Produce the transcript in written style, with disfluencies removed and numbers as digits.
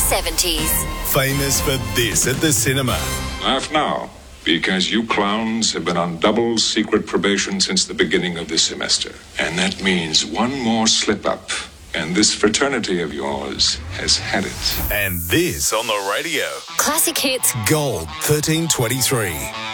70s. Famous for this at the cinema. Laugh now, because you clowns have been on double secret probation since the beginning of this semester. And that means one more slip-up, and this fraternity of yours has had it. And this on the radio. Classic hits. Gold 1323.